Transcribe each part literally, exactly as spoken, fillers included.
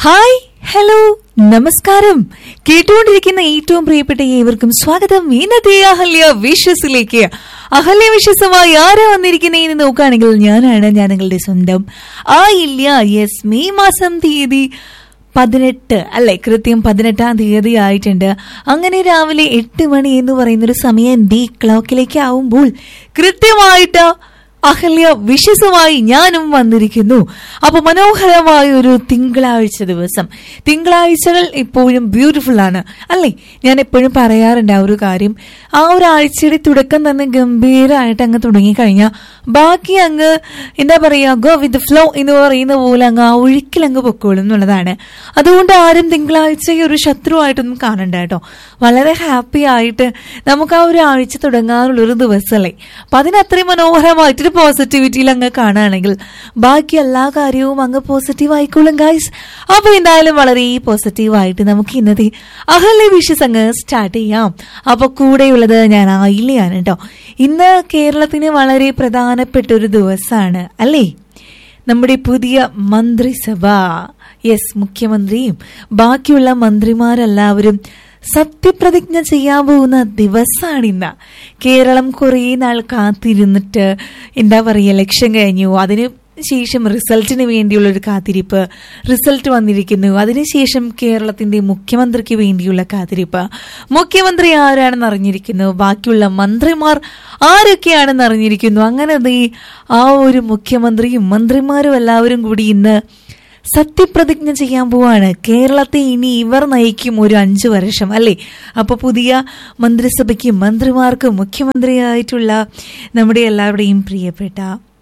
Hi, hello, നമസ്കാരം. കേട്ടുകൊണ്ടിരിക്കുന്ന ഏറ്റവും പ്രിയപ്പെട്ട ഏവർക്കും സ്വാഗതം ഇന്നത്തെ അഹല്യ വിഷസിലേക്ക്. അഹല്യ വിഷസമായി ആരാ വന്നിരിക്കുന്നതെന്ന് നോക്കുകയാണെങ്കിൽ ഞാനാണ്, ഞാൻ നിങ്ങളുടെ സ്വന്തം ആയില്യ. യെസ്, മെയ് മാസം തീയതി പതിനെട്ട് അല്ലെ, കൃത്യം പതിനെട്ടാം തീയതി ആയിട്ടുണ്ട്. അങ്ങനെ രാവിലെ എട്ട് മണി എന്ന് പറയുന്നൊരു സമയം ഡി ക്ലോക്കിലേക്ക് ആവുമ്പോൾ കൃത്യമായിട്ട് അഹല്യ വിഷസമായി ഞാനും വന്നിരിക്കുന്നു. അപ്പൊ മനോഹരമായ ഒരു തിങ്കളാഴ്ച ദിവസം. തിങ്കളാഴ്ചകൾ എപ്പോഴും ബ്യൂട്ടിഫുൾ ആണ് അല്ലെ. ഞാൻ എപ്പോഴും പറയാറുണ്ട് ആ ഒരു കാര്യം. ആ ഒരു ആഴ്ചയുടെ തുടക്കം തന്നെ ഗംഭീരമായിട്ട് അങ്ങ് തുടങ്ങിക്കഴിഞ്ഞാൽ ബാക്കി അങ്ങ് എന്താ പറയാ, ഗോ വിത്ത് ഫ്ലോ എന്ന് പറയുന്ന പോലെ അങ്ങ് ആ ഒഴുക്കിൽ അങ്ങ് പൊക്കോളും എന്നുള്ളതാണ്. അതുകൊണ്ട് ആരും തിങ്കളാഴ്ചയെ ഒരു ശത്രുവായിട്ടൊന്നും കാണണ്ട കേട്ടോ. വളരെ ഹാപ്പി ആയിട്ട് നമുക്ക് ആ ഒരു ആഴ്ച തുടങ്ങാനുള്ളൊരു ദിവസമല്ലേ. അപ്പൊ അതിനത്രയും മനോഹരമായിട്ടൊരു പോസിറ്റിവിറ്റിയിൽ അങ്ങ് കാണുകയാണെങ്കിൽ ബാക്കി എല്ലാ കാര്യവും അങ്ങ് പോസിറ്റീവ് ആയിക്കോളും ഗൈസ്. അപ്പൊ എന്തായാലും വളരെ പോസിറ്റീവായിട്ട് നമുക്ക് ഇന്നത്തെ അഹല്യ വിഷസ് അങ്ങ് സ്റ്റാർട്ട് ചെയ്യാം. അപ്പൊ കൂടെയുള്ളത് ഞാൻ ആയില്ലയാണ് കേട്ടോ. ഇന്ന് കേരളത്തിന് വളരെ പ്രധാനപ്പെട്ട ഒരു ദിവസമാണ് അല്ലേ. നമ്മുടെ പുതിയ മന്ത്രിസഭ, യെസ്, മുഖ്യമന്ത്രിയും ബാക്കിയുള്ള മന്ത്രിമാരെല്ലാവരും സത്യപ്രതിജ്ഞ ചെയ്യാൻ പോകുന്ന ദിവസമാണിന്ന്. കേരളം കുറേ നാൾ കാത്തിരുന്നിട്ട് എന്താ പറയുക, ഇലക്ഷൻ കഴിഞ്ഞു, അതിന് ശേഷം റിസൾട്ടിന് വേണ്ടിയുള്ള ഒരു കാത്തിരിപ്പ്, റിസൾട്ട് വന്നിരിക്കുന്നു, അതിനുശേഷം കേരളത്തിന്റെ മുഖ്യമന്ത്രിക്ക് വേണ്ടിയുള്ള കാത്തിരിപ്പ്, മുഖ്യമന്ത്രി ആരാണെന്ന് അറിഞ്ഞിരിക്കുന്നു, ബാക്കിയുള്ള മന്ത്രിമാർ ആരൊക്കെയാണെന്ന് അറിഞ്ഞിരിക്കുന്നു. അങ്ങനെ ആ ഒരു മുഖ്യമന്ത്രിയും മന്ത്രിമാരും എല്ലാവരും കൂടി ഇന്ന് സത്യപ്രതിജ്ഞ ചെയ്യാൻ പോവാണ്. കേരളത്തെ ഇനി ഇവർ നയിക്കും ഒരു അഞ്ചു വർഷം അല്ലേ. അപ്പൊ പുതിയ മന്ത്രിസഭയ്ക്കും മന്ത്രിമാർക്കും മുഖ്യമന്ത്രിയായിട്ടുള്ള നമ്മുടെ എല്ലാവരുടെയും പ്രിയപ്പെട്ട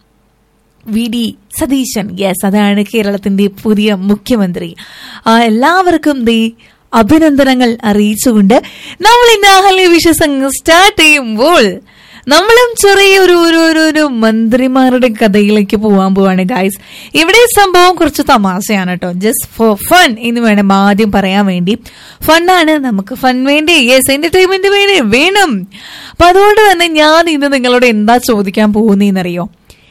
വി ഡി സതീശൻ, യെസ്, അതാണ് കേരളത്തിന്റെ പുതിയ മുഖ്യമന്ത്രി. ആ എല്ലാവർക്കും ദേ അഭിനന്ദനങ്ങൾ അറിയിച്ചുകൊണ്ട് നമ്മൾ ഇന്ന് അഹല്യ വിഷസ് സ്റ്റാർട്ട് ചെയ്യുമ്പോൾ നമ്മളും ചെറിയ ഒരു ഒരു മന്ത്രിമാരുടെ കഥയിലേക്ക് പോവാൻ പോവാണ് ഗൈസ്. ഇവിടെ സംഭവം കുറച്ച് തമാശയാണ് കേട്ടോ. ജസ്റ്റ് ഫോർ ഫൺ എന്ന് വേണം ആദ്യം പറയാൻ വേണ്ടി. ഫണ്ണാണ്, നമുക്ക് ഫൺ വേണ്ടേ, യെസ്, എന്റർടൈൻമെന്റ് വേണേ വേണം. അപ്പൊ അതുകൊണ്ട് തന്നെ ഞാൻ ഇന്ന് നിങ്ങളോട് എന്താ ചോദിക്കാൻ പോകുന്നതെന്നറിയോ?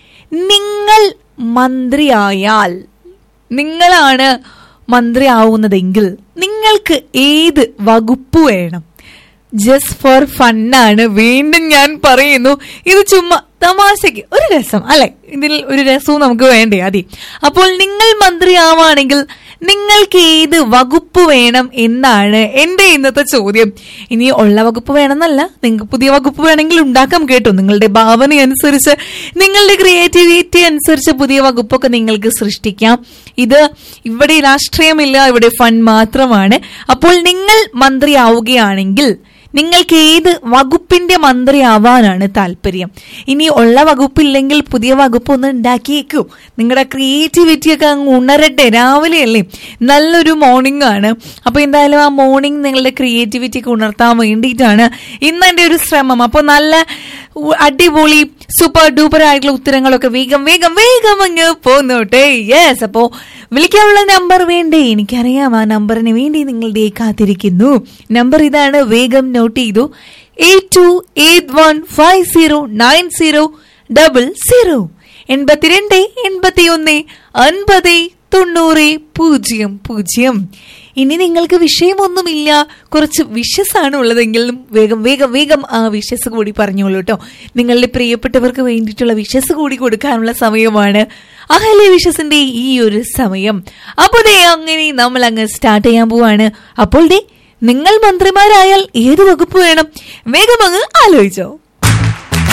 നിങ്ങൾ മന്ത്രിയായാൽ, നിങ്ങളാണ് മന്ത്രി ആവുന്നതെങ്കിൽ നിങ്ങൾക്ക് ഏത് വകുപ്പ് വേണം? Just for ഫണ്ണാണ്. വീണ്ടും ഞാൻ പറയുന്നു, ഇത് ചുമ്മാ തമാശയ്ക്ക് ഒരു രസം അല്ലെ. ഇതിൽ ഒരു രസവും നമുക്ക് വേണ്ടേ അതി. അപ്പോൾ നിങ്ങൾ മന്ത്രിയാവാണെങ്കിൽ നിങ്ങൾക്ക് ഏത് വകുപ്പ് വേണം എന്നാണ് എന്റെ ഇന്നത്തെ ചോദ്യം. ഇനി ഉള്ള വകുപ്പ് വേണമെന്നല്ല, നിങ്ങൾക്ക് പുതിയ വകുപ്പ് വേണമെങ്കിൽ ഉണ്ടാക്കാം കേട്ടോ. നിങ്ങളുടെ ഭാവന അനുസരിച്ച്, നിങ്ങളുടെ ക്രിയേറ്റിവിറ്റി അനുസരിച്ച് പുതിയ വകുപ്പൊക്കെ നിങ്ങൾക്ക് സൃഷ്ടിക്കാം. ഇത് ഇവിടെ രാഷ്ട്രീയമില്ല, ഇവിടെ ഫൺ മാത്രമാണ്. അപ്പോൾ നിങ്ങൾ മന്ത്രിയാവുകയാണെങ്കിൽ നിങ്ങൾക്ക് ഏത് വകുപ്പിന്റെ മന്ത്രി ആവാനാണ് താല്പര്യം? ഇനി ഉള്ള വകുപ്പില്ലെങ്കിൽ പുതിയ വകുപ്പ് ഒന്ന് ഉണ്ടാക്കിയേക്കും. നിങ്ങളുടെ ക്രിയേറ്റിവിറ്റി ഒക്കെ അങ്ങ് ഉണരട്ടെ. രാവിലെ അല്ലേ, നല്ലൊരു മോർണിംഗ് ആണ്. അപ്പൊ എന്തായാലും ആ മോർണിംഗ് നിങ്ങളുടെ ക്രിയേറ്റിവിറ്റി ഒക്കെ ഉണർത്താൻ വേണ്ടിയിട്ടാണ് ഇന്ന് എന്റെ ഒരു ശ്രമം. അപ്പൊ നല്ല അടിപൊളി സൂപ്പർ ഡൂപ്പർ ആയിട്ടുള്ള ഉത്തരങ്ങളൊക്കെ വേഗം വേഗം വേഗം അങ്ങ് പോന്നോട്ടെ. യെസ്, അപ്പോ വിളിക്കാനുള്ള നമ്പർ വേണ്ടേ? എനിക്കറിയാം, ആ നമ്പറിന് വേണ്ടി നിങ്ങളുടെ കാത്തിരിക്കുന്നു. നമ്പർ ഇതാണ്, വേഗം നോട്ട് ചെയ്തു. Eight to eight one five zero nine zero double zero എൺപത്തിരണ്ട് എൺപത്തി ഒന്ന് അൻപത് തൊണ്ണൂറ് പൂജ്യം പൂജ്യം. ഇനി നിങ്ങൾക്ക് വിഷയമൊന്നുമില്ല, കുറച്ച് വിഷസാണ് ഉള്ളതെങ്കിലും വേഗം വേഗം വേഗം ആ വിഷസ് കൂടി പറഞ്ഞോളൂ കേട്ടോ. നിങ്ങളുടെ പ്രിയപ്പെട്ടവർക്ക് വേണ്ടിയിട്ടുള്ള വിഷസ് കൂടി കൊടുക്കാനുള്ള സമയമാണ് അഹല്യ വിഷസിന്റെ ഈ ഒരു സമയം. അപ്പോൾ ദേ അങ്ങനെ നമ്മൾ അങ്ങ് സ്റ്റാർട്ട് ചെയ്യാൻ പോവാണ്. അപ്പോൾ ദേ നിങ്ങൾ മന്ത്രിമാരായാൽ ഏത് വകുപ്പ് വേണം? വേഗം അങ്ങ് ആലോചിച്ചോ.